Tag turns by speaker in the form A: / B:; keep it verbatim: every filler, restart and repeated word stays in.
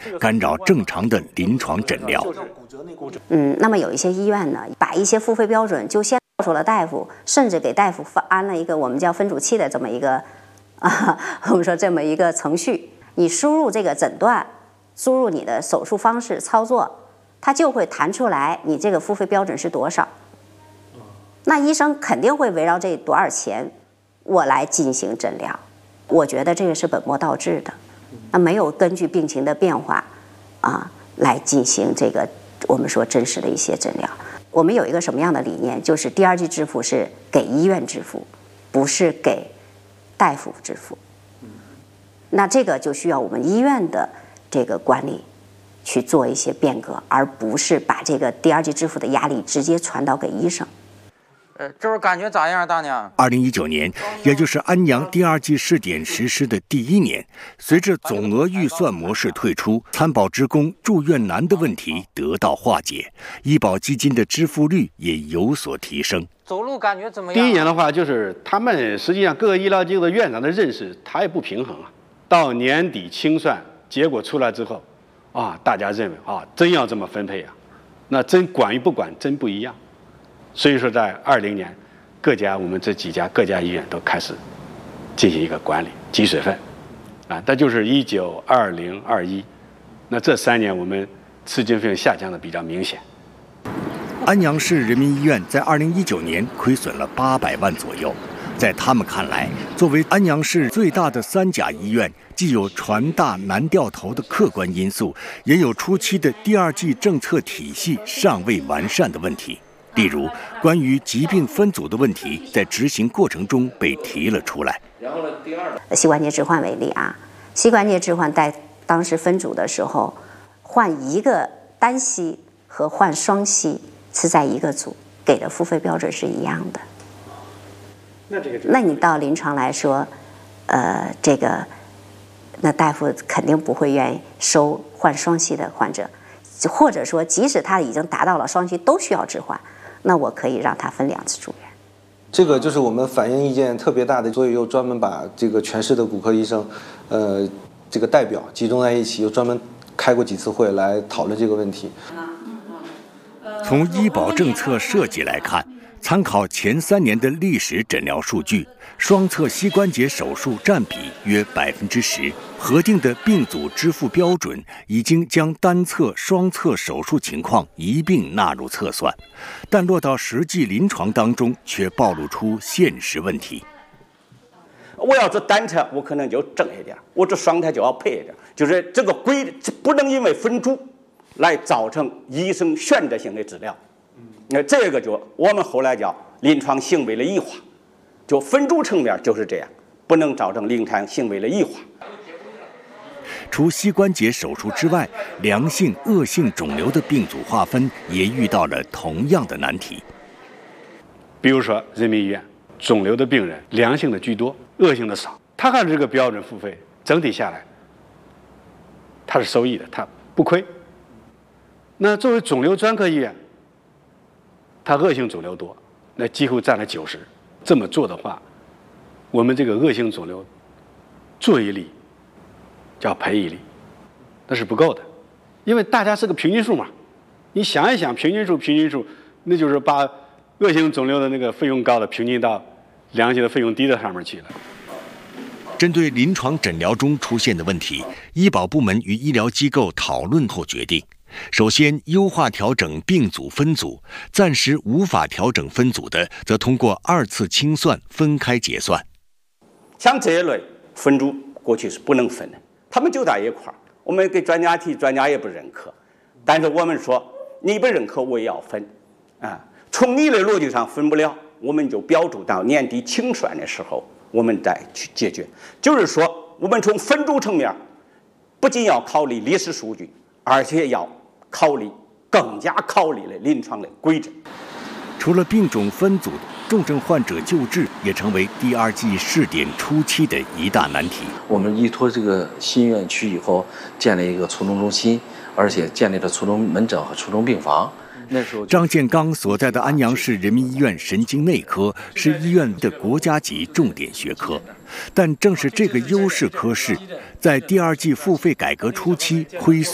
A: 干扰正常的临床诊疗。
B: 嗯，那么有一些医院呢，把一些付费标准就先告诉了大夫，甚至给大夫发安了一个我们叫分主器的这么一个啊，我们说这么一个程序，你输入这个诊断，输入你的手术方式操作，它就会弹出来你这个付费标准是多少。那医生肯定会围绕这多少钱，我来进行诊疗。我觉得这个是本末倒置的，那没有根据病情的变化啊来进行这个我们说真实的一些诊疗。我们有一个什么样的理念，就是第二季支付是给医院支付，不是给大夫支付。那这个就需要我们医院的这个管理去做一些变革，而不是把这个第二季支付的压力直接传导给医生。
C: 呃，这会儿感觉咋样，大娘？
A: 二零一九年，也就是安阳第二季试点实施的第一年，随着总额预算模式退出，参保职工住院难的问题得到化解，医保基金的支付率也有所提升。
C: 走路感觉怎么样？
D: 第一年的话，就是他们实际上各个医疗机构的院长的认识，他也不平衡啊。到年底清算结果出来之后，啊，大家认为啊，真要这么分配啊，那真管与不管真不一样。所以说，在二零年，各家我们这几家各家医院都开始进行一个管理积水分，啊，那就是一九、二零、二一，那这三年我们吃经费用下降的比较明显。
A: 安阳市人民医院在二零一九年亏损了八百万左右，在他们看来，作为安阳市最大的三甲医院，既有船大难掉头的客观因素，也有初期的第二季政策体系尚未完善的问题。例如，关于疾病分组的问题，在执行过程中被提了出来。
B: 然后呢，第二，膝关节置换为例啊，膝关节置换在当时分组的时候，换一个单膝和换双膝是在一个组，给的付费标准是一样的。那这个，那你到临床来说，呃，这个，那大夫肯定不会愿意收换双膝的患者，或者说，即使他已经达到了双膝都需要置换。那我可以让他分两次住院，
E: 这个就是我们反映意见特别大的，所以又专门把这个全市的骨科医生，呃，这个代表集中在一起，又专门开过几次会来讨论这个问题。
A: 从医保政策设计来看，参考前三年的历史诊疗数据，双侧膝关节手术占比约百分之十，核定的病组支付标准已经将单侧、双侧手术情况一并纳入测算，但落到实际临床当中，却暴露出现实问题。
F: 我要是单侧，我可能就正一点；我这双侧就要配一点。就是这个规不能因为分株来造成医生选择性的治疗。那这个就我们后来叫临床行为的异化，就分株层面就是这样，不能造成临床行为的异化。
A: 除膝关节手术之外，良性、恶性肿瘤的病组划分也遇到了同样的难题。
D: 比如说人民医院，肿瘤的病人良性的居多，恶性的少，他按这个标准付费，整体下来，他是收益的，他不亏。那作为肿瘤专科医院，它恶性肿瘤多，那几乎占了九十。这么做的话，我们这个恶性肿瘤做一例叫赔一例，那是不够的，因为大家是个平均数嘛。你想一想，平均数，平均数，那就是把恶性肿瘤的那个费用高的平均到良性的费用低的上面去了。
A: 针对临床诊疗中出现的问题，医保部门与医疗机构讨论后决定，首先优化调整病组分组，暂时无法调整分组的，则通过二次清算分开结算。
F: 像这一类分组过去是不能分的，他们就在一块儿，我们给专家提，专家也不认可，但是我们说你不认可我也要分啊，从你的逻辑上分不了，我们就标注到年底清算的时候我们再去解决。就是说我们从分组层面不仅要考虑历史数据，而且要考虑更加考虑了临床的规则。
A: 除了病种分组，重症患者救治也成为第二季试点初期的一大难题。
G: 我们依托这个新院区以后，建立一个卒中中心，而且建立了卒中门诊和卒中病房。那时候，
A: 张建刚所在的安阳市人民医院神经内科是医院的国家级重点学科，但正是这个优势科室，在第二季付费改革初期亏损。